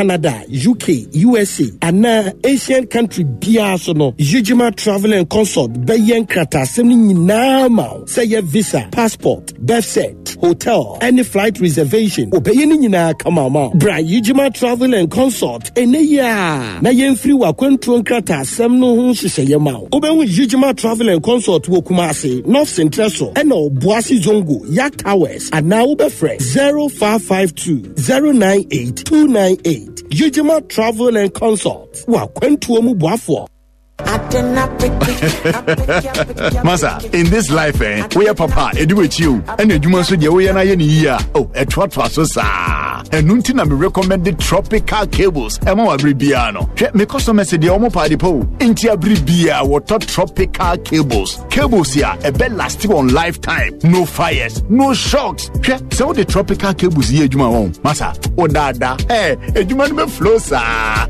Canada, UK, USA, and Asian country biya so no. Ujima Travel and Consult beyen krata semni nyinaa say your visa, passport, birth cert, hotel, any flight reservation. Obeyeni nyinaa kama ma. Bra Ujima Travel and Consult eneya. Na yen free wa kwentu krata semno hu hyehyɛ ma. Obehu Ujima Travel and Consult wo Kumasi, North Central so. Eno Boasi Zongo, Yak Towers, and now ubefre 0552 098 298. Ujima Travel and Consult. Wa kwentu omu boafo. Masa, in this life, we are papa, edu with you, and you so the way na year. Oh, a trot so sa. And nuntina me recommended tropical cables. Emo abribiano. Me customer say the omo party po. Inti abribia water tropical cables. Cables here, a bed lasting on lifetime. No fires, no shocks. So the tropical cables here, Juma home. Masa, odada. Hey, Juma me flow sa.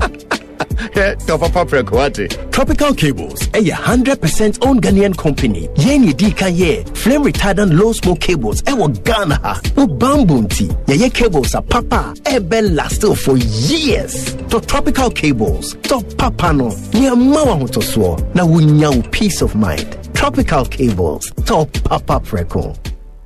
Tropical Cables, a 100% owned Ghanaian company. Yeni Dika ye, flame retardant low smoke cables, ewa Ghana ha, no bambunti. Ye cables are papa, ebe lasted for years. To Tropical Cables, to papa no, nye mawa hotoswo, na wunyau peace of mind. Tropical Cables, to papa preko.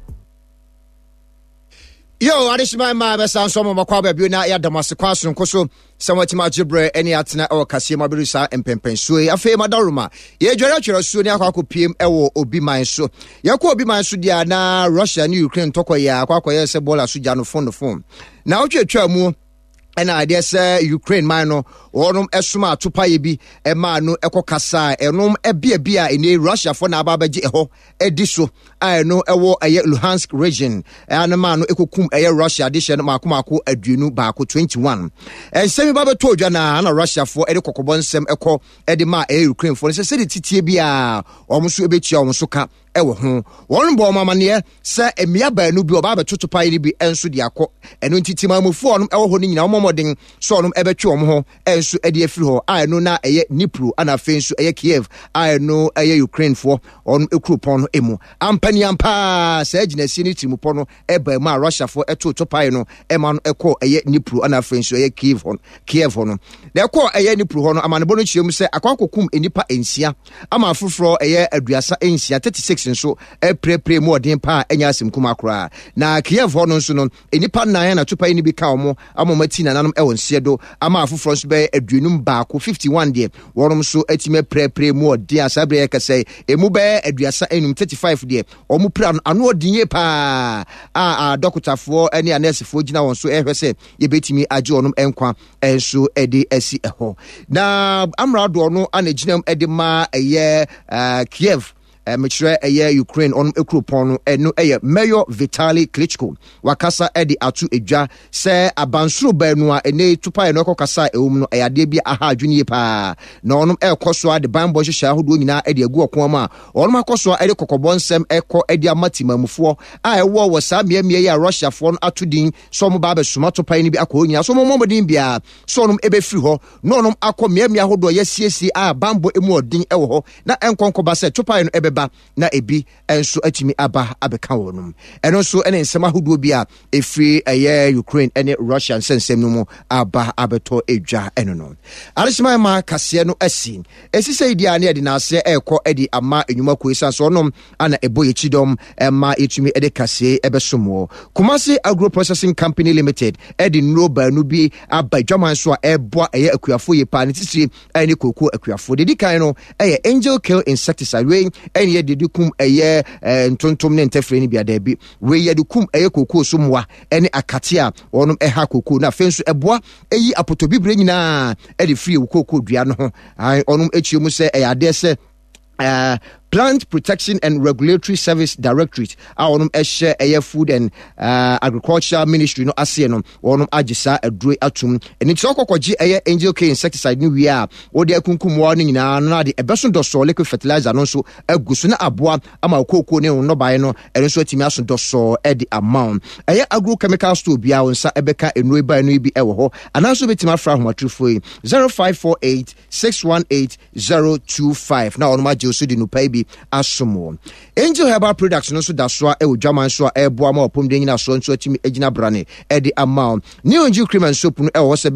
Yo, adishima ma besa so mo makwa ba bi na ya damase kwaso nkoso samwatima gibre eni atena e kasie mabirusa empempenso e afi madaruma ye dwara twere so ni akwa kopiem e wo obi man so yakwa obi man so dia na Russia ni Ukraine tokoya akwa ye se bola so jano fon na otwetwa mu ena ade se Ukraine man no onum esuma atopa ye bi e ma no ekokasa enum ebia eni Russia for na ababaji eho ediso I no ewo eye Luhansk region anama no ekokum eye Russia de hye no makomako aduenu baako 21 ensemi ba beto odwa na Russia for ede kokobon nsem ekọ ede ma Ukraine for se de titie bia omso ebetia omso ka ewo ho won bo mamane se emia baanu bi oba betoto paye bi enso de akọ eno ntitima amufu onum ewo ho ni nyina omomodin so onum ebetwe om ho enso ede afiri ho I no na eye Dnipro ana fenso eye Kiev I no eye Ukraine for onum ekropon no emu Panyampa sa ginasi ni timupo no eba ma Russia for eto topai no ema no ekọ eye Dnipro ana French eye Kiev ho no na ekọ eye Dnipro ho no amanebo no chiemu se akwakokum enipa ensia ama afufro eye aduasa ensia 36 nso prepre mo odin pa enya asemkum akora na Kiev ho no nso no enipa 9 na topai ni bi ka omo amomati na nanom ewo nsie do ama afufro nso be aduenum baako 51 de wonom so atime prepre mo odin asabre ye kase emu be aduasa enum 35 de omu plan anu odinye pa dokotafo ene anesefo gina won so ehwese ye betimi age onum enkwa enso ede asi eho na amrado no anaginam ede ma eye Kiev mechre eye Ukraine on ekropon no eno eye Mayor Vitali Klitschko wakasa ede atu edwa se abansuro banu a ene tupa eno kokasa ewum no eyade bia aha adwene pa na onum ekoso ade banbo hyehyɛ ahodo nyina ede agu okon ma onum akoso ede kokobonsem ekɔ ede amatimamufo a ewo wo sa miamia ya Russia fo no atudin so mo ba be soma topa ni bi akɔ nyina so mo modin bia so onum ebefiri ho no onum akɔ miamia ahodo yesiesie a banbo emu odin ewo ho na enkonkoba se topa no ebe na ebi enso atimi aba abeka wonum eno so ene nsem ahodo bi a efiri eye Ukraine ene Russia nsensem no mu aba abeto edwa eno no alishima ma kase no asi esise idia na ede na ase ekọ ede ama enwuma koisa so onom ana eboye chidom ma etumi ede kase ebesomo Kumasi Agro Processing Company Limited ede no ba no bi abadwaman so a eboa eye akuafo ye pa ne titiri ene koko akuafo de dikan no eye Angel Kill Insecticide we ene ye de kum eye ntontom ne ntefre ni bia da bi we ye de kum eye koko so moa ene akate a onum eha koko na fenso eboa eyi apotobibre nyina ede free koko dua no ho onum echiemu se eye ade se Plant Protection and Regulatory Service Directorate onum ehye eye Food and Agriculture Ministry no ase no onum agisa adure atum eni tsokokoji eye Angel K Insecticide ni wi a odi akunkum wo no nyina no ade ebeso doso liquid fertilizer no so agusu na aboa ama kokoko ne no bae no ene so atimi aso doso edi amount eye agrochemical store bia wonsa ebeka enoi bae no bi ewo ho anaso betima fra homatrifo 0548 618 025 na onum agye so di no pay asomo Angel Herbal Products no so da so e odwaman so e boa ma opom de nyina so nso atimi agina brane e di amount new Angel cream and soap no e wo se